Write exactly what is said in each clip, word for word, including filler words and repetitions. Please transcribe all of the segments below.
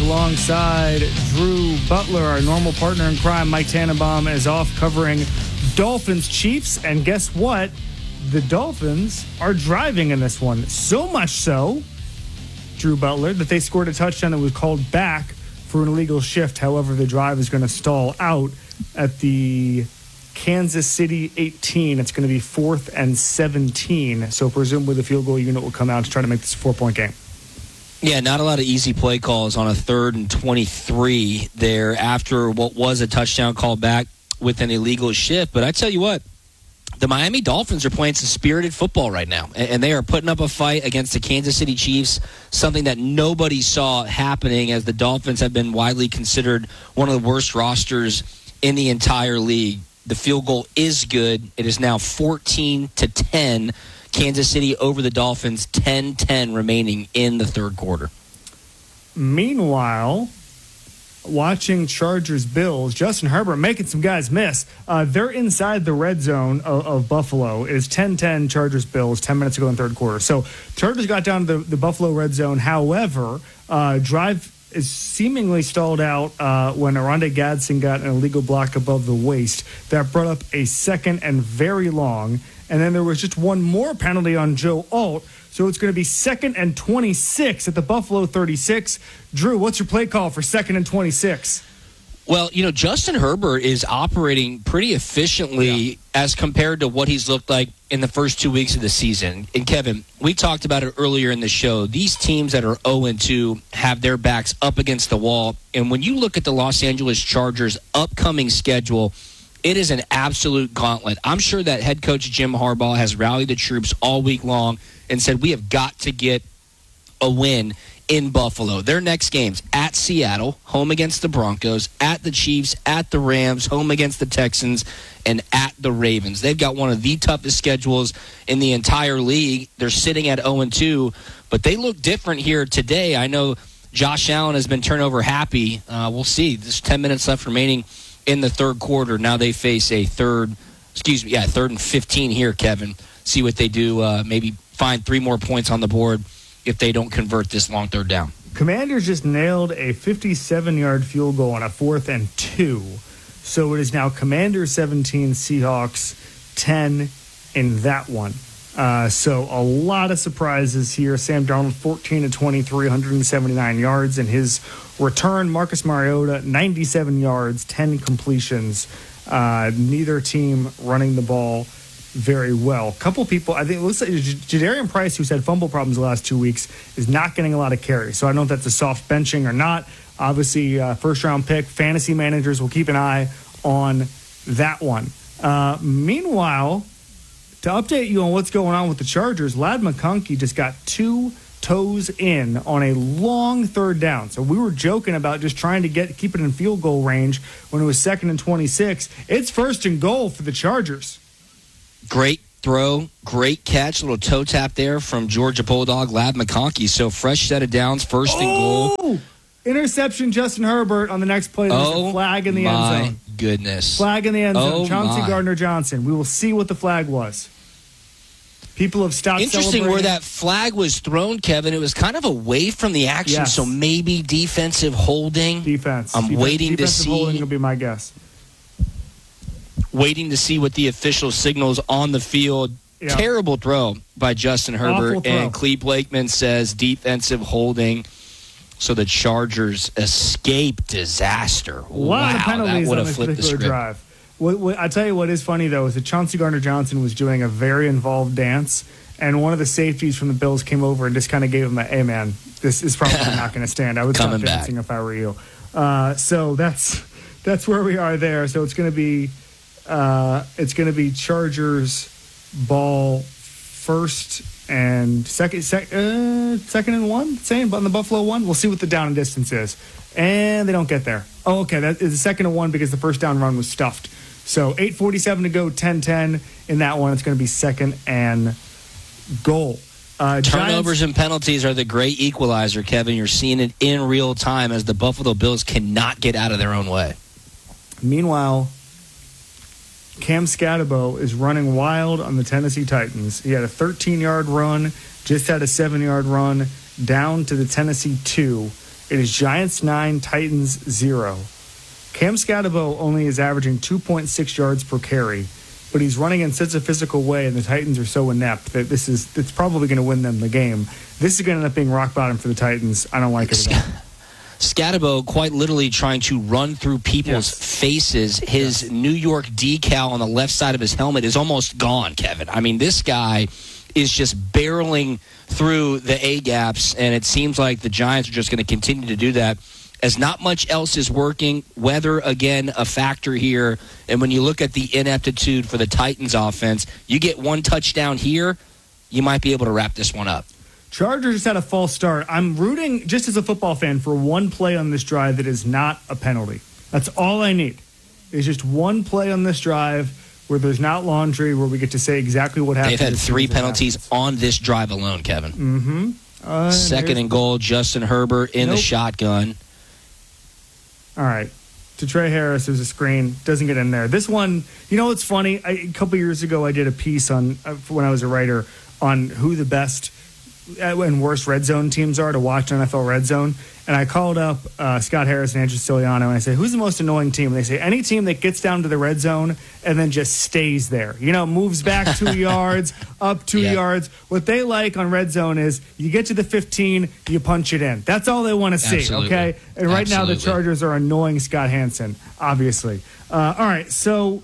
alongside Drew Butler, our normal partner in crime. Mike Tannenbaum is off covering Dolphins Chiefs. And guess what? The Dolphins are driving in this one. So much so, Drew Butler, that they scored a touchdown that was called back for an illegal shift. However, the drive is going to stall out at the Kansas City eighteen. It's going to be fourth and seventeen. So presumably the field goal unit will come out to try to make this a four-point game. Yeah, not a lot of easy play calls on a third and twenty-three there after what was a touchdown call back with an illegal shift. But I tell you what, the Miami Dolphins are playing some spirited football right now, and they are putting up a fight against the Kansas City Chiefs, something that nobody saw happening, as the Dolphins have been widely considered one of the worst rosters in the entire league. The field goal is good. It is now fourteen to ten. Kansas City over the Dolphins, ten ten remaining in the third quarter. Meanwhile, watching Chargers-Bills, Justin Herbert making some guys miss. Uh, they're inside the red zone of, of Buffalo. It is ten ten Chargers-Bills, ten minutes ago in the third quarter. So Chargers got down to the, the Buffalo red zone. However, uh, drive is seemingly stalled out uh, when Oronde Gadsden got an illegal block above the waist. That brought up a second and very long. And then there was just one more penalty on Joe Alt. So it's going to be second and twenty-six at the Buffalo thirty-six. Drew, what's your play call for second and twenty-six? Well, you know, Justin Herbert is operating pretty efficiently yeah. as compared to what he's looked like in the first two weeks of the season. And, Kevin, we talked about it earlier in the show. These teams that are oh and two have their backs up against the wall. And when you look at the Los Angeles Chargers' upcoming schedule, it is an absolute gauntlet. I'm sure that head coach Jim Harbaugh has rallied the troops all week long and said, we have got to get a win in Buffalo. Their next games at Seattle, home against the Broncos, at the Chiefs, at the Rams, home against the Texans, and at the Ravens. They've got one of the toughest schedules in the entire league. They're sitting at oh and two, but they look different here today. I know Josh Allen has been turnover happy. Uh, we'll see. There's ten minutes left remaining in the third quarter. Now they face a third, excuse me, yeah, third and fifteen here, Kevin. See what they do. Uh, maybe find three more points on the board if they don't convert this long third down. Commanders just nailed a fifty-seven-yard field goal on a fourth and two. So it is now Commanders seventeen, Seahawks ten in that one. Uh, so a lot of surprises here. Sam Darnold, fourteen to twenty-three, one hundred seventy-nine yards in his return. Marcus Mariota, ninety-seven yards, ten completions. Uh, neither team running the ball very well. A couple people, I think it looks like Jadarian Price, who's had fumble problems the last two weeks, is not getting a lot of carries. So I don't know if that's a soft benching or not. Obviously, uh, first-round pick. Fantasy managers will keep an eye on that one. Uh, meanwhile, to update you on what's going on with the Chargers, Ladd McConkey just got two toes in on a long third down. So we were joking about just trying to get keep it in field goal range when it was second and twenty-six. It's first and goal for the Chargers. Great throw, great catch, little toe tap there from Georgia Bulldog Ladd McConkey. So fresh set of downs, first and oh! goal. Interception, Justin Herbert on the next play. There's oh, a flag in the my end zone. Goodness. Flag in the end zone. Oh, Chauncey my. Gardner-Johnson. We will see what the flag was. People have stopped Interesting celebrating. where that flag was thrown, Kevin. It was kind of away from the action, Yes. so maybe defensive holding. Defense. I'm Defense, waiting to defensive see. holding will be my guess. Waiting to see what the official signals on the field. Yeah. Terrible throw by Justin Herbert. throw. And Cleve Blakeman says defensive holding. So the Chargers escape disaster. A lot wow, of penalties that would on have this flipped the particular script. drive. What, what, I tell you what is funny, though, is that Chauncey Gardner-Johnson was doing a very involved dance, and one of the safeties from the Bills came over and just kind of gave him a, hey, man, this is probably not going to stand. I would stop Coming dancing back. if I were you. Uh, so that's that's where we are there. So it's going to be uh, it's going to be Chargers ball first and second, sec, uh, second and one, same, but on the Buffalo one. We'll see what the down and distance is. And they don't get there. Oh, okay, that is the second and one because the first down run was stuffed. So eight forty-seven to go, ten ten in that one. It's going to be second and goal. Uh, Turnovers Giants, and penalties are the great equalizer, Kevin. You're seeing it in real time as the Buffalo Bills cannot get out of their own way. Meanwhile, Cam Scatterbo is running wild on the Tennessee Titans. He had a thirteen-yard run, just had a seven-yard run, down to the Tennessee two. It is Giants nine, Titans zero. Cam Scatabo only is averaging two point six yards per carry, but he's running in such a physical way, and the Titans are so inept that this is it's probably going to win them the game. This is going to end up being rock bottom for the Titans. I don't like it at all. Scatabo quite literally trying to run through people's yes. faces. His yes. New York decal on the left side of his helmet is almost gone, Kevin. I mean, this guy is just barreling through the A-gaps, and it seems like the Giants are just going to continue to do that as not much else is working. Weather, again, a factor here. And when you look at the ineptitude for the Titans offense, you get one touchdown here, you might be able to wrap this one up. Chargers had a false start. I'm rooting, just as a football fan, for one play on this drive that is not a penalty. That's all I need. It's just one play on this drive where there's not laundry, where we get to say exactly what happened. They've had three penalties on this drive alone, Kevin. Mm-hmm. Uh, Second and goal, Justin Herbert in nope. the shotgun. All right. To Trey Harris, there's a screen. Doesn't get in there. This one, you know what's funny? I, a couple years ago, I did a piece on uh, when I was a writer on who the best and worst red zone teams are to watch N F L Red Zone. And I called up uh, Scott Harris and Andrew Siciliano, and I said, who's the most annoying team? And they say, any team that gets down to the red zone and then just stays there. You know, moves back two yards, up two yeah. yards. What they like on red zone is you get to the fifteen, you punch it in. That's all they want to see, Absolutely. okay? And right Absolutely. now the Chargers are annoying Scott Hansen, obviously. Uh, all right, so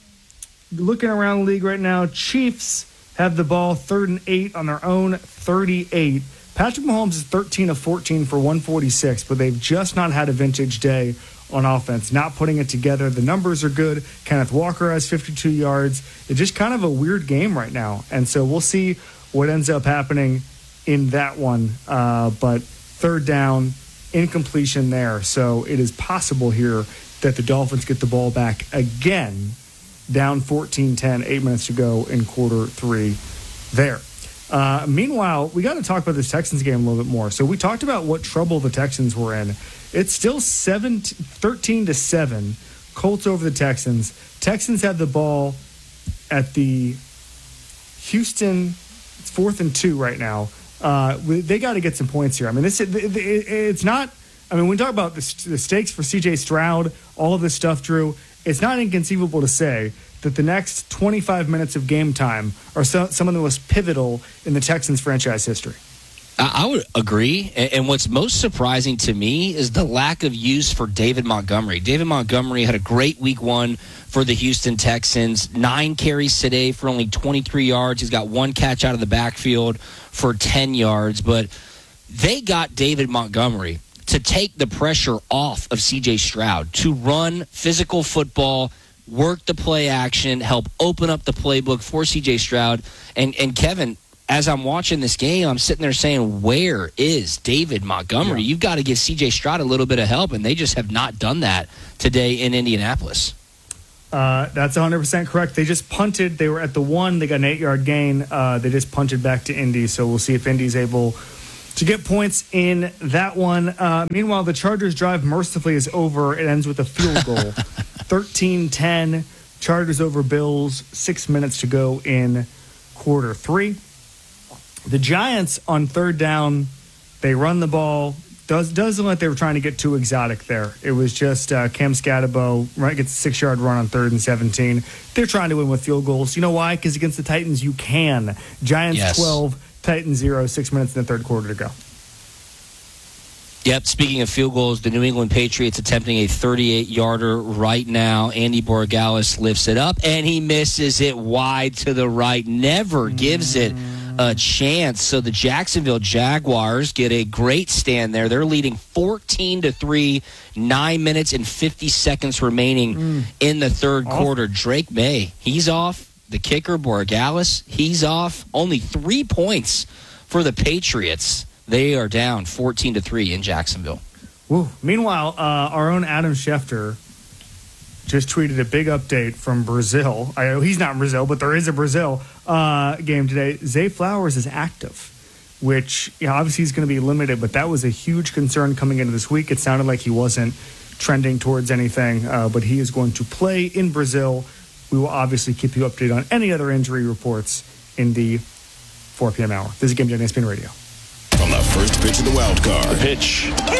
looking around the league right now, Chiefs have the ball third and eight on their own thirty-eight. Patrick Mahomes is thirteen of fourteen for one forty-six, but they've just not had a vintage day on offense, not putting it together. The numbers are good. Kenneth Walker has fifty-two yards. It's just kind of a weird game right now, and so we'll see what ends up happening in that one. Uh, but third down, incompletion there, so it is possible here that the Dolphins get the ball back again, down fourteen ten, eight minutes to go in quarter three there. Uh, meanwhile, we got to talk about this Texans game a little bit more. So we talked about what trouble the Texans were in. It's still seventeen, thirteen to seven. Colts over the Texans. Texans have the ball at the Houston. It's fourth and two right now. Uh, they got to get some points here. I mean, this it's not. I mean, when we talk about the stakes for C J Stroud, all of this stuff, Drew, it's not inconceivable to say that the next twenty-five minutes of game time are so, some of the most pivotal in the Texans franchise history. I would agree. And what's most surprising to me is the lack of use for David Montgomery. David Montgomery had a great week one for the Houston Texans. Nine carries today for only twenty-three yards. He's got one catch out of the backfield for ten yards. But they got David Montgomery to take the pressure off of C J Stroud, to run physical football, work the play action, help open up the playbook for C J Stroud. And, and Kevin, as I'm watching this game, I'm sitting there saying, where is David Montgomery? Yeah. You've got to give C J Stroud a little bit of help, and they just have not done that today in Indianapolis. Uh, that's one hundred percent correct. They just punted. They were at the one. They got an eight-yard gain. Uh, they just punted back to Indy, so we'll see if Indy's able to get points in that one. Uh, meanwhile, the Chargers' drive mercifully is over. It ends with a field goal. thirteen ten, Chargers over Bills, six minutes to go in quarter three. The Giants on third down, they run the ball. Does, doesn't look like they were trying to get too exotic there. It was just uh, Cam Scatabo right, gets a six-yard run on third and seventeen. They're trying to win with field goals. You know why? Because against the Titans, you can. Giants yes. twelve, Titans zero, six minutes in the third quarter to go. Yep, speaking of field goals, the New England Patriots attempting a thirty-eight-yarder right now. Andy Borregales lifts it up, and he misses it wide to the right. Never gives it a chance. So the Jacksonville Jaguars get a great stand there. They're leading fourteen to three, nine minutes and fifty seconds remaining mm. in the third off. quarter. Drake May, he's off. The kicker, Borregales, he's off. Only three points for the Patriots. They are down fourteen to three in Jacksonville. Woo. Meanwhile, uh, our own Adam Schefter just tweeted a big update from Brazil. I know he's not in Brazil, but there is a Brazil uh, game today. Zay Flowers is active, which you know, obviously he's going to be limited, but that was a huge concern coming into this week. It sounded like he wasn't trending towards anything, uh, but he is going to play in Brazil. We will obviously keep you updated on any other injury reports in the four p.m. hour. This is Game Day on E S P N Radio. From the first pitch of the wild card. The pitch.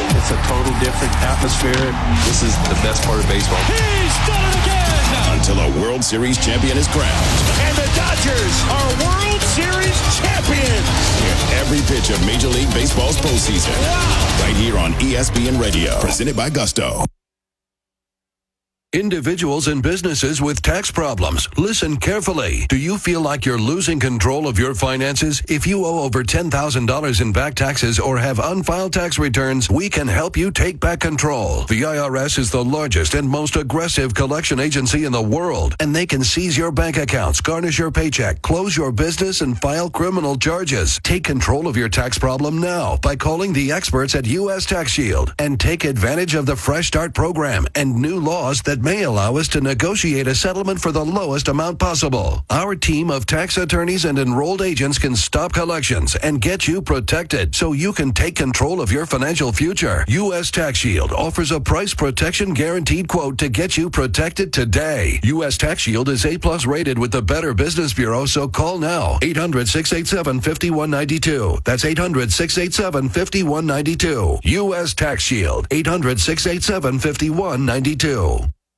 It's a total different atmosphere. This is the best part of baseball. He's done it again! Until a World Series champion is crowned. And the Dodgers are World Series champions! Hear every pitch of Major League Baseball's postseason. Wow! Right here on E S P N Radio. Presented by Gusto. Individuals and businesses with tax problems, listen carefully. Do you feel like you're losing control of your finances? If you owe over ten thousand dollars in back taxes or have unfiled tax returns, we can help you take back control. The I R S is the largest and most aggressive collection agency in the world, and they can seize your bank accounts, garnish your paycheck, close your business, and file criminal charges. Take control of your tax problem now by calling the experts at U S Tax Shield and take advantage of the Fresh Start program and new laws that may allow us to negotiate a settlement for the lowest amount possible. Our team of tax attorneys and enrolled agents can stop collections and get you protected so you can take control of your financial future. U S Tax Shield offers a price protection guaranteed quote to get you protected today. U S Tax Shield is A plus rated with the Better Business Bureau, so call now. eight hundred, six eight seven, five one nine two. That's eight hundred, six eight seven, five one nine two. U S Tax Shield. eight hundred, six eight seven, five one nine two.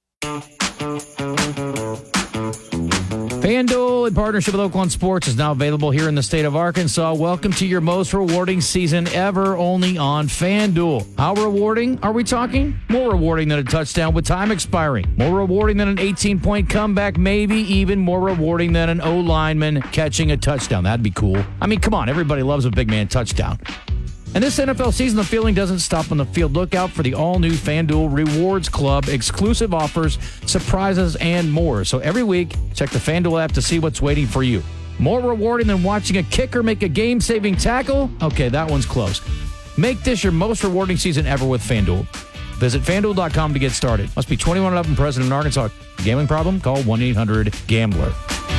FanDuel, in partnership with Oaklawn Sports, is now available here in the state of Arkansas. Welcome to your most rewarding season ever, only on FanDuel. How rewarding are we talking? More rewarding than a touchdown with time expiring. More rewarding than an eighteen-point comeback, maybe even more rewarding than an O-lineman catching a touchdown. That'd be cool. I mean, come on, everybody loves a big man touchdown. And this N F L season, the feeling doesn't stop on the field. Look out for the all-new FanDuel Rewards Club, exclusive offers, surprises, and more. So every week, check the FanDuel app to see what's waiting for you. More rewarding than watching a kicker make a game-saving tackle? Okay, that one's close. Make this your most rewarding season ever with FanDuel. Visit FanDuel dot com to get started. Must be twenty-one and up and present in Arkansas. Gambling problem? Call one eight hundred gambler.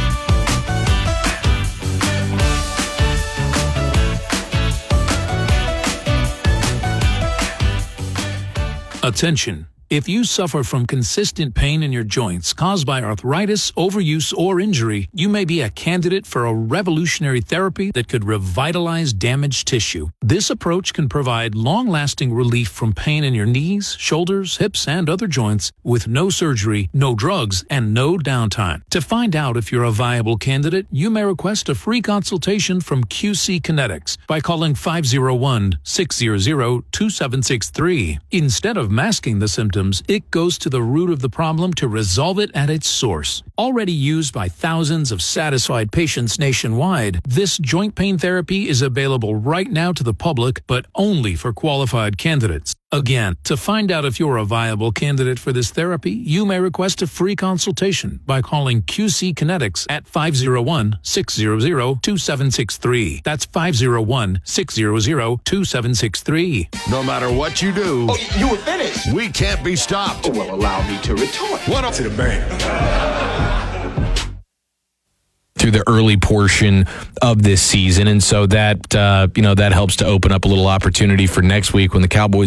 Attention. If you suffer from consistent pain in your joints caused by arthritis, overuse, or injury, you may be a candidate for a revolutionary therapy that could revitalize damaged tissue. This approach can provide long-lasting relief from pain in your knees, shoulders, hips, and other joints with no surgery, no drugs, and no downtime. To find out if you're a viable candidate, you may request a free consultation from Q C Kinetics by calling five oh one, six hundred, two seven six three. Instead of masking the symptoms, it goes to the root of the problem to resolve it at its source. Already used by thousands of satisfied patients nationwide, this joint pain therapy is available right now to the public, but only for qualified candidates. Again, to find out if you're a viable candidate for this therapy, you may request a free consultation by calling Q C Kinetics at five oh one, six hundred, two seven six three. That's five oh one, six hundred, two seven six three. No matter what you do, Oh, you were finished. we can't be stopped. Oh, well, allow me to retort. What up to the bank? Through the early portion of this season, and so that uh, you know that helps to open up a little opportunity for next week when the Cowboys